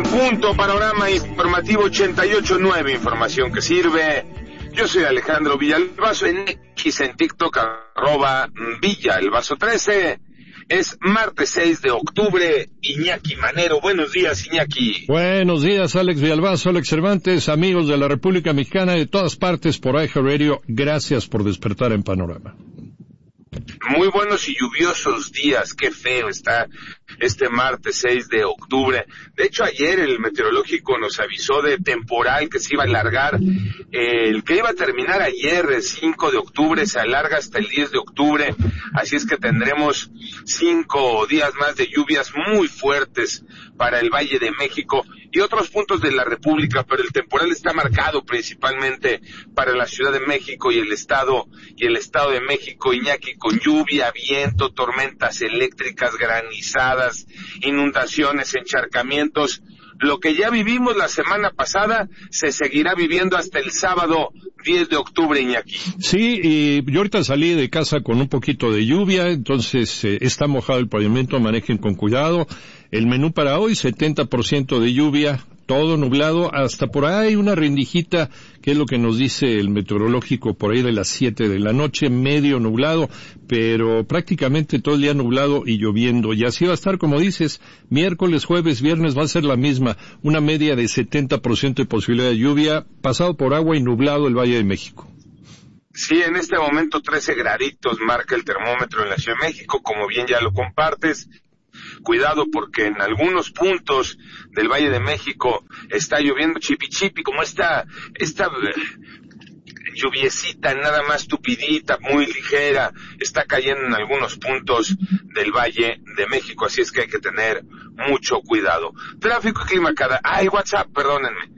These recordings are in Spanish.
Punto, panorama informativo 88.9, información que sirve. Yo soy Alejandro Villalbazo, en X, en TikTok, @Villalbazo13. Es martes 6 de octubre, Iñaki Manero. Buenos días, Iñaki. Buenos días, Alex Villalbazo, Alex Cervantes, amigos de la República Mexicana de todas partes por iHeartRadio. Gracias por despertar en Panorama. Muy buenos y lluviosos días, qué feo está este martes 6 de octubre. De hecho, ayer el meteorológico nos avisó de temporal que se iba a alargar, el que iba a terminar ayer, el 5 de octubre, se alarga hasta el 10 de octubre, así es que tendremos 5 días más de lluvias muy fuertes para el Valle de México y otros puntos de la República, pero el temporal está marcado principalmente para la Ciudad de México y el Estado de México, Iñaki, con lluvia, viento, tormentas eléctricas, granizadas, inundaciones, encharcamientos. Lo que ya vivimos la semana pasada se seguirá viviendo hasta el sábado 10 de octubre, Iñaki. Sí, y yo ahorita salí de casa con un poquito de lluvia, entonces está mojado el pavimento, manejen con cuidado. El menú para hoy, 70% de lluvia, todo nublado, hasta por ahí una rendijita, que es lo que nos dice el meteorológico, por ahí de las 7 de la noche, medio nublado, pero prácticamente todo el día nublado y lloviendo. Y así va a estar, como dices, miércoles, jueves, viernes va a ser la misma, una media de 70% de posibilidad de lluvia, pasado por agua y nublado el Valle de México. Sí, en este momento 13 graditos marca el termómetro en la Ciudad de México, como bien ya lo compartes. Cuidado porque en algunos puntos del Valle de México está lloviendo chipi, como esta lluviecita nada más tupidita, muy ligera, está cayendo en algunos puntos del Valle de México, así es que hay que tener mucho cuidado. Tráfico y clima WhatsApp, perdónenme,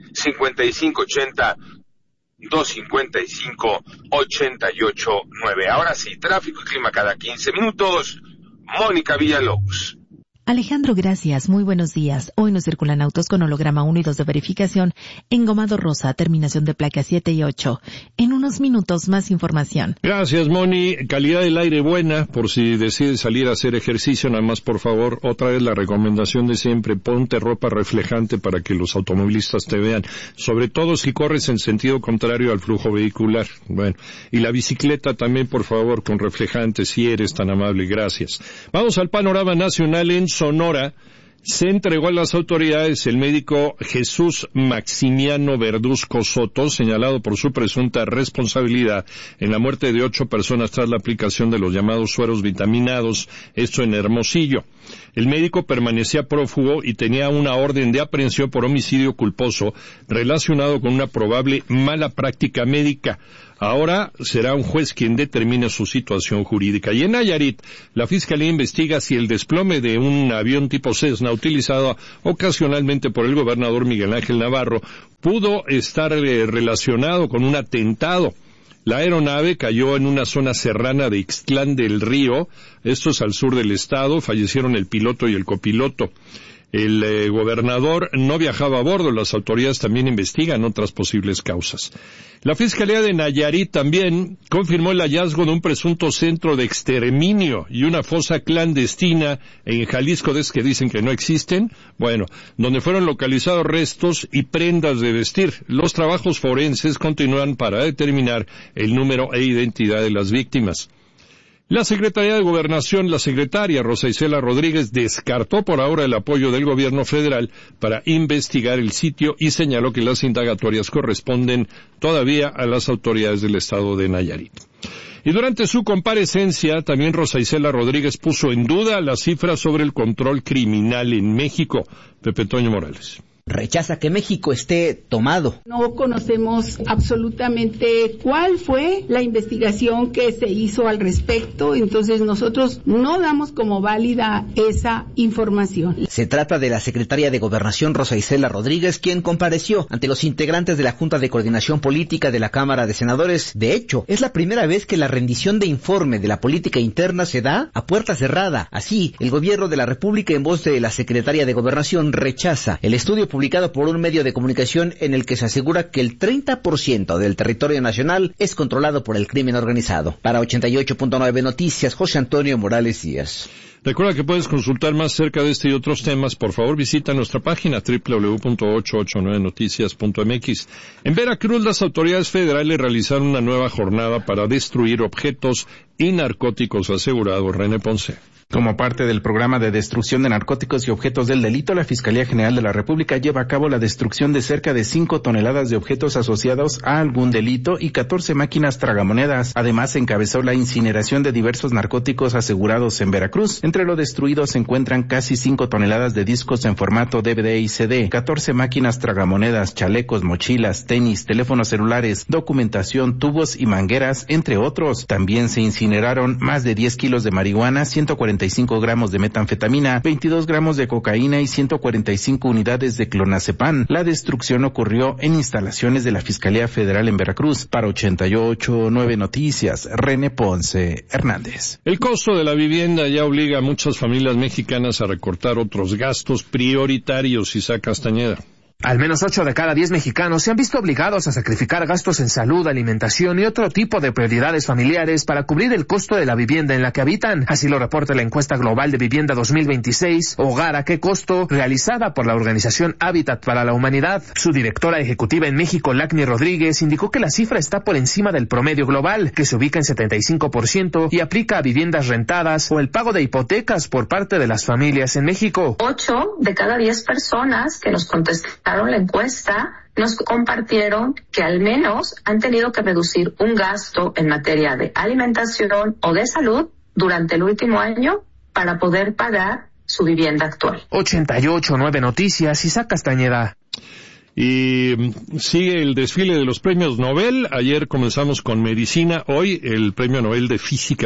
5580-255-889. Ahora sí, tráfico y clima cada 15 minutos. Mónica Villalobos. Alejandro, gracias. Muy buenos días. Hoy nos circulan autos con holograma 1 y 2 de verificación, engomado rosa, terminación de placas 7 y 8. En unos minutos, más información. Gracias, Moni. Calidad del aire buena, por si decides salir a hacer ejercicio, nada más, por favor, otra vez la recomendación de siempre, ponte ropa reflejante para que los automovilistas te vean, sobre todo si corres en sentido contrario al flujo vehicular. Bueno, y la bicicleta también, por favor, con reflejante, si eres tan amable, gracias. Vamos al panorama nacional. En Sonora se entregó a las autoridades el médico Jesús Maximiano Verduzco Soto, señalado por su presunta responsabilidad en la muerte de 8 personas tras la aplicación de los llamados sueros vitaminados, esto en Hermosillo. El médico permanecía prófugo y tenía una orden de aprehensión por homicidio culposo relacionado con una probable mala práctica médica. Ahora será un juez quien determine su situación jurídica. Y en Nayarit, la Fiscalía investiga si el desplome de un avión tipo Cessna utilizado ocasionalmente por el gobernador Miguel Ángel Navarro pudo estar relacionado con un atentado. La aeronave cayó en una zona serrana de Ixtlán del Río, esto es al sur del estado, fallecieron el piloto y el copiloto. El gobernador no viajaba a bordo, las autoridades también investigan otras posibles causas. La Fiscalía de Nayarit también confirmó el hallazgo de un presunto centro de exterminio y una fosa clandestina en Jalisco, de esos que dicen que no existen, bueno, donde fueron localizados restos y prendas de vestir. Los trabajos forenses continúan para determinar el número e identidad de las víctimas. La Secretaría de Gobernación, la secretaria Rosa Isela Rodríguez, descartó por ahora el apoyo del gobierno federal para investigar el sitio y señaló que las indagatorias corresponden todavía a las autoridades del estado de Nayarit. Y durante su comparecencia, también Rosa Isela Rodríguez puso en duda las cifras sobre el control criminal en México. Pepe Toño Morales. Rechaza que México esté tomado. No conocemos absolutamente cuál fue la investigación que se hizo al respecto, entonces nosotros no damos como válida esa información. Se trata de la secretaria de Gobernación Rosa Isela Rodríguez, quien compareció ante los integrantes de la Junta de Coordinación Política de la Cámara de Senadores. De hecho, es la primera vez que la rendición de informe de la política interna se da a puerta cerrada. Así, el gobierno de la República, en voz de la secretaria de Gobernación, rechaza el estudio publicado por un medio de comunicación en el que se asegura que el 30% del territorio nacional es controlado por el crimen organizado. Para 88.9 Noticias, José Antonio Morales Díaz. Recuerda que puedes consultar más acerca de este y otros temas. Por favor, visita nuestra página www.889noticias.mx. En Veracruz, las autoridades federales realizaron una nueva jornada para destruir objetos y narcóticos asegurados. René Ponce. Como parte del programa de destrucción de narcóticos y objetos del delito, la Fiscalía General de la República lleva a cabo la destrucción de cerca de 5 toneladas de objetos asociados a algún delito y 14 máquinas tragamonedas. Además, se encabezó la incineración de diversos narcóticos asegurados en Veracruz. Entre lo destruido se encuentran casi 5 toneladas de discos en formato DVD y CD, 14 máquinas tragamonedas, chalecos, mochilas, tenis, teléfonos celulares, documentación, tubos y mangueras, entre otros. También se incineraron más de 10 kilos de marihuana, 145 gramos de metanfetamina, 22 gramos de cocaína y 145 unidades de clonazepam. La destrucción ocurrió en instalaciones de la Fiscalía Federal en Veracruz. Para 88.9 Noticias, René Ponce Hernández. El costo de la vivienda ya obliga a muchas familias mexicanas a recortar otros gastos prioritarios. Isaac Castañeda. Al menos 8 de cada 10 mexicanos se han visto obligados a sacrificar gastos en salud, alimentación y otro tipo de prioridades familiares para cubrir el costo de la vivienda en la que habitan. Así lo reporta la encuesta global de vivienda 2026, Hogar a qué costo, realizada por la organización Hábitat para la Humanidad. Su directora ejecutiva en México, Lacny Rodríguez, indicó que la cifra está por encima del promedio global, que se ubica en 75% y aplica a viviendas rentadas o el pago de hipotecas por parte de las familias en México. 8 de cada 10 personas que nos contestaron la encuesta nos compartieron que al menos han tenido que reducir un gasto en materia de alimentación o de salud durante el último año para poder pagar su vivienda actual. 88.9 Noticias, Isaac Castañeda. Y sigue el desfile de los premios Nobel. Ayer comenzamos con medicina. Hoy el premio Nobel de Física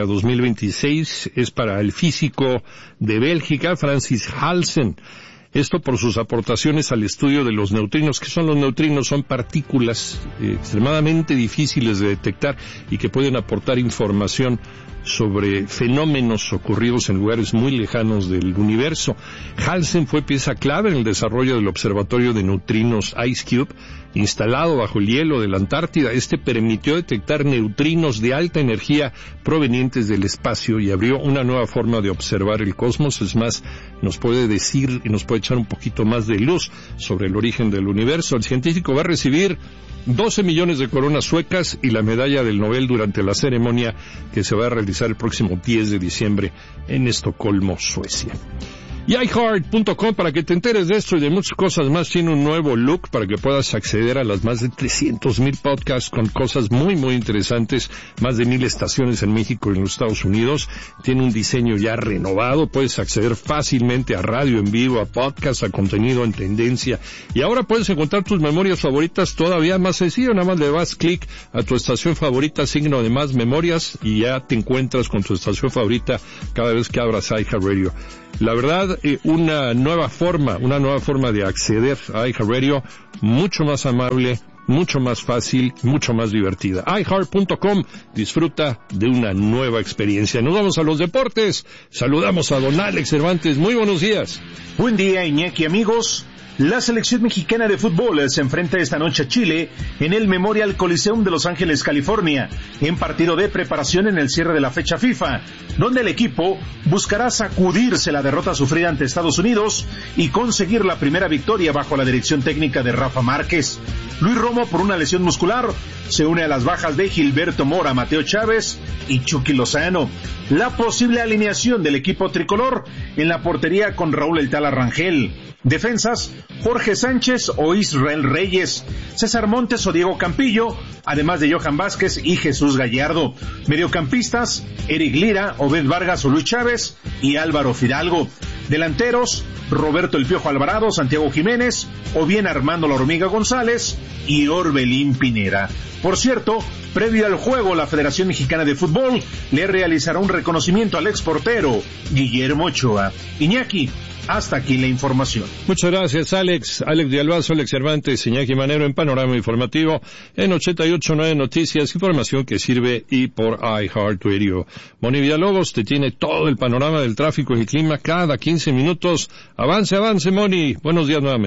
2026 es para el físico de Bélgica, Francis Halsen. Esto por sus aportaciones al estudio de los neutrinos. ¿Qué son los neutrinos? Son partículas extremadamente difíciles de detectar y que pueden aportar información sobre fenómenos ocurridos en lugares muy lejanos del universo. Halsen fue pieza clave en el desarrollo del observatorio de neutrinos IceCube, instalado bajo el hielo de la Antártida. Este permitió detectar neutrinos de alta energía provenientes del espacio y abrió una nueva forma de observar el cosmos. Es más, nos puede decir y nos puede echar un poquito más de luz sobre el origen del universo. El científico va a recibir 12 millones de coronas suecas y la medalla del Nobel durante la ceremonia que se va a realizar el próximo 10 de diciembre en Estocolmo, Suecia. Y iHeart.com, para que te enteres de esto y de muchas cosas más, tiene un nuevo look para que puedas acceder a las más de 300,000 podcasts con cosas muy, muy interesantes, más de 1,000 estaciones en México y en los Estados Unidos. Tiene un diseño ya renovado, puedes acceder fácilmente a radio en vivo, a podcast, a contenido en tendencia. Y ahora puedes encontrar tus memorias favoritas todavía más sencillo, nada más le das clic a tu estación favorita, signo de más memorias, y ya te encuentras con tu estación favorita cada vez que abras iHeartRadio. La verdad, una nueva forma de acceder a iHeartRadio, mucho más amable, mucho más fácil, mucho más divertida. iHeart.com, disfruta de una nueva experiencia. Nos vamos a los deportes. Saludamos a don Alex Cervantes. Muy buenos días. Buen día, Iñaki, amigos. La selección mexicana de fútbol se enfrenta esta noche a Chile en el Memorial Coliseum de Los Ángeles, California, en partido de preparación en el cierre de la fecha FIFA, donde el equipo buscará sacudirse la derrota sufrida ante Estados Unidos y conseguir la primera victoria bajo la dirección técnica de Rafa Márquez. Luis Romo, por una lesión muscular, se une a las bajas de Gilberto Mora, Mateo Chávez y Chucky Lozano. La posible alineación del equipo tricolor en la portería con Raúl El Tala Rangel. Defensas, Jorge Sánchez o Israel Reyes, César Montes o Diego Campillo, además de Johan Vázquez y Jesús Gallardo. Mediocampistas, Eric Lira, Obed Vargas o Luis Chávez y Álvaro Fidalgo. Delanteros, Roberto El Piojo Alvarado, Santiago Jiménez o bien Armando La Hormiga González y Orbelín Pineda. Por cierto, previo al juego, la Federación Mexicana de Fútbol le realizará un reconocimiento al exportero Guillermo Ochoa. Iñaki, hasta aquí la información. Muchas gracias, Alex. Alex de Albazo, Alex Cervantes, Iñaki Manero en Panorama Informativo en 88.9 Noticias, información que sirve y por iHeartRadio. Moni Villalobos te tiene todo el panorama del tráfico y el clima cada 15 minutos. Avance, Moni. Buenos días nuevamente.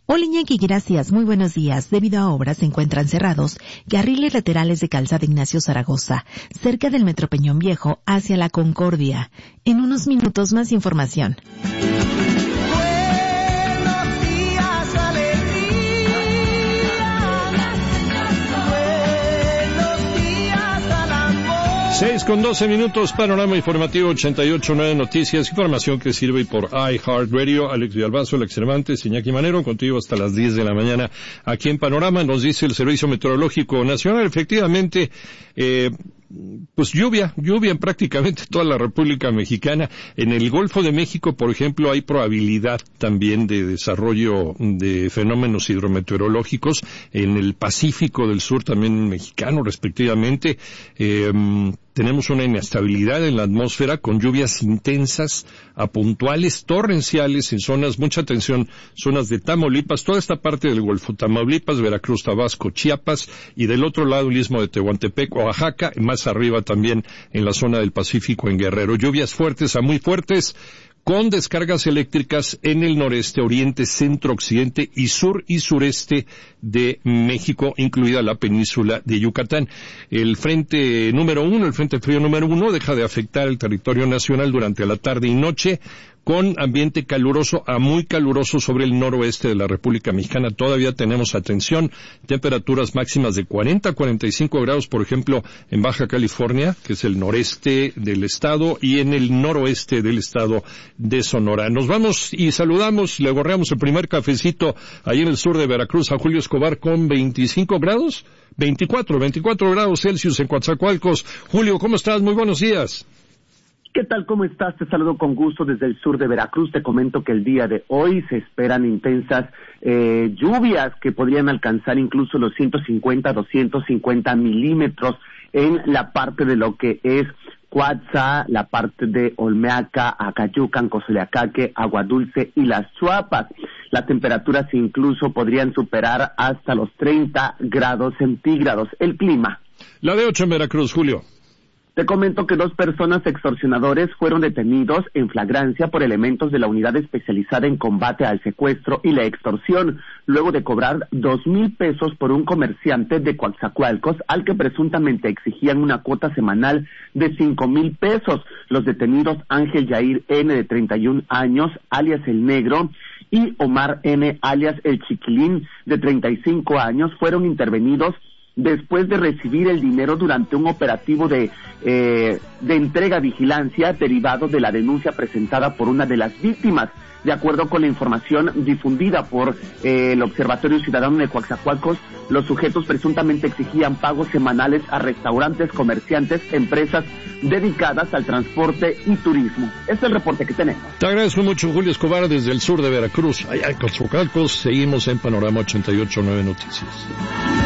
Hola Iñaki, gracias. Muy buenos días. Debido a obras se encuentran cerrados carriles laterales de Calzada Ignacio Zaragoza, cerca del Metro Peñón Viejo, hacia la Concordia. En unos minutos más información. 6:12, panorama informativo 88.9 Noticias, información que sirve por iHeartRadio. Alex Villalbazo, Alex Cervantes, Iñaki Manero, contigo hasta las 10 de la mañana aquí en Panorama. Nos dice el Servicio Meteorológico Nacional, efectivamente, pues lluvia en prácticamente toda la República Mexicana. En el Golfo de México, por ejemplo, hay probabilidad también de desarrollo de fenómenos hidrometeorológicos. En el Pacífico del Sur también mexicano, respectivamente. Tenemos una inestabilidad en la atmósfera con lluvias intensas a puntuales, torrenciales en zonas, mucha atención, zonas de Tamaulipas, toda esta parte del Golfo, Tamaulipas, Veracruz, Tabasco, Chiapas, y del otro lado el istmo de Tehuantepec, Oaxaca, y más arriba también en la zona del Pacífico en Guerrero. Lluvias fuertes a muy fuertes, con descargas eléctricas en el noreste, oriente, centro, occidente y sur y sureste de México, incluida la península de Yucatán. El frente número 1, el frente frío número 1, deja de afectar el territorio nacional durante la tarde y noche, con ambiente caluroso a muy caluroso sobre el noroeste de la República Mexicana. Todavía tenemos atención, temperaturas máximas de 40 a 45 grados, por ejemplo, en Baja California, que es el noreste del estado, y en el noroeste del estado de Sonora. Nos vamos y saludamos, le gorreamos el primer cafecito ahí en el sur de Veracruz a Julio Escobar con 25 grados, 24 grados Celsius en Coatzacoalcos. Julio, ¿cómo estás? Muy buenos días. ¿Qué tal? ¿Cómo estás? Te saludo con gusto desde el sur de Veracruz. Te comento que el día de hoy se esperan intensas lluvias que podrían alcanzar incluso los 150, 250 milímetros en la parte de lo que es Cuatza, la parte de Olmeaca, Acayucan, Cozoleacaque, Agua Dulce y Las Chuapas. Las temperaturas incluso podrían superar hasta los 30 grados centígrados. El clima. La de 8 en Veracruz, Julio. Te comento que 2 personas extorsionadores fueron detenidos en flagrancia por elementos de la unidad especializada en combate al secuestro y la extorsión, luego de cobrar 2,000 pesos por un comerciante de Coatzacoalcos al que presuntamente exigían una cuota semanal de 5,000 pesos. Los detenidos Ángel Yair N, de 31 años, alias El Negro, y Omar N, alias El Chiquilín, de 35 años, fueron intervenidos después de recibir el dinero durante un operativo de entrega-vigilancia derivado de la denuncia presentada por una de las víctimas. De acuerdo con la información difundida por el Observatorio Ciudadano de Coatzacoalcos, los sujetos presuntamente exigían pagos semanales a restaurantes, comerciantes, empresas dedicadas al transporte y turismo. Este es el reporte que tenemos. Te agradezco mucho, Julio Escobar, desde el sur de Veracruz. Allá en Coatzacoalcos, seguimos en Panorama 88.9 Noticias.